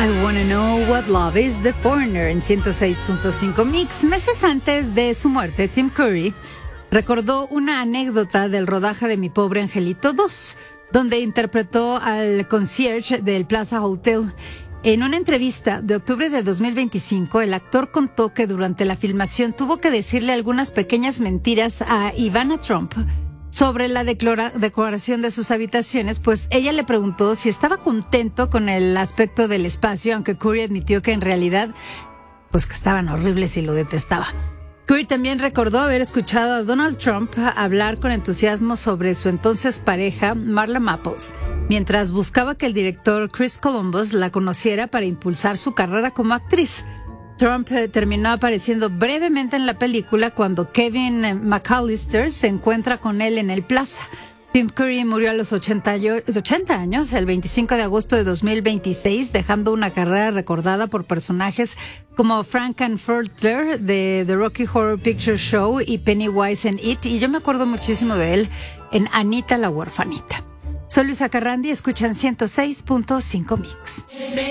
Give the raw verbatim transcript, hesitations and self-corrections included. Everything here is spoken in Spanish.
I Wanna Know What Love Is, The Foreigner en ciento seis punto cinco Mix. Meses antes de su muerte, Tim Curry recordó una anécdota del rodaje de Mi Pobre Angelito dos, donde interpretó al concierge del Plaza Hotel. En una entrevista de octubre de dos mil veinticinco, el actor contó que durante la filmación tuvo que decirle algunas pequeñas mentiras a Ivana Trump sobre la declara- decoración de sus habitaciones, pues ella le preguntó si estaba contento con el aspecto del espacio, aunque Curry admitió que en realidad, pues que estaban horribles y lo detestaba. Curry también recordó haber escuchado a Donald Trump hablar con entusiasmo sobre su entonces pareja, Marla Maples, mientras buscaba que el director Chris Columbus la conociera para impulsar su carrera como actriz. Trump eh, terminó apareciendo brevemente en la película cuando Kevin McAllister se encuentra con él en el Plaza. Tim Curry murió a los ochenta años, el veinticinco de agosto de dos mil veintiséis, dejando una carrera recordada por personajes como Frank-N-Furter de The Rocky Horror Picture Show y Pennywise en It, y yo me acuerdo muchísimo de él en Anita la huerfanita. Soy Luisa Carrandi, escuchan ciento seis punto cinco Mix.